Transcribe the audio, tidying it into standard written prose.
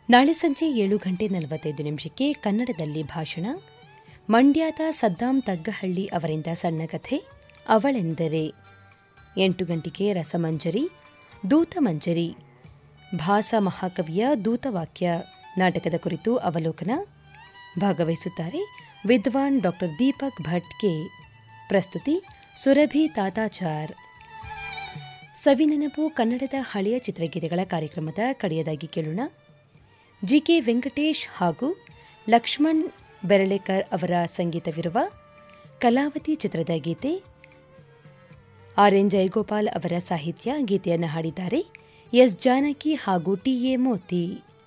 ನಾಳೆ ಸಂಜೆ 7:45 ಕನ್ನಡದಲ್ಲಿ ಭಾಷಣ. ಮಂಡ್ಯದ ಸದ್ದಾಂ ತಗ್ಗಹಳ್ಳಿ ಅವರಿಂದ ಸಣ್ಣ ಕಥೆ ಅವಳೆಂದರೆ. 8 ರಸಮಂಜರಿ, ದೂತಮಂಜರಿ, ಭಾಸ ಮಹಾಕವಿಯ ದೂತವಾಕ್ಯ ನಾಟಕದ ಕುರಿತು ಅವಲೋಕನ. ಭಾಗವಹಿಸುತ್ತಾರೆ ವಿದ್ವಾನ್ ಡಾ ದೀಪಕ್ ಭಟ್ ಕೆ. ಪ್ರಸ್ತುತಿ ಸುರಭಿ ತಾತಾಚಾರ್. ಸವಿನೆನಪು ಕನ್ನಡದ ಹಳೆಯ ಚಿತ್ರಗೀತೆಗಳ ಕಾರ್ಯಕ್ರಮದ ಕಡೆಯದಾಗಿ ಕೇಳೋಣ. ಜಿಕೆ ವೆಂಕಟೇಶ್ ಹಾಗೂ ಲಕ್ಷ್ಮಣ್ ಬೆರಳೇಕರ್ ಅವರ ಸಂಗೀತವಿರುವ ಕಲಾವತಿ ಚಿತ್ರದ ಗೀತೆ. ಆರ್.ಎನ್. ಜಯಗೋಪಾಲ್ ಅವರ ಸಾಹಿತ್ಯ. ಗೀತೆಯನ್ನು ಹಾಡಿದ್ದಾರೆ ಎಸ್ ಜಾನಕಿ ಹಾಗೂ ಟಿ.ಎ. ಮೋತಿ.